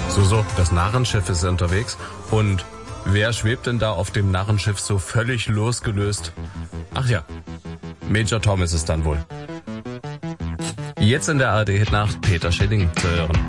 So, das Narrenschiff ist unterwegs. Und wer schwebt denn da auf dem Narrenschiff so völlig losgelöst? Ach ja, Major Tom ist es dann wohl. Jetzt in der ARD-Hitnacht Peter Schilling zu hören.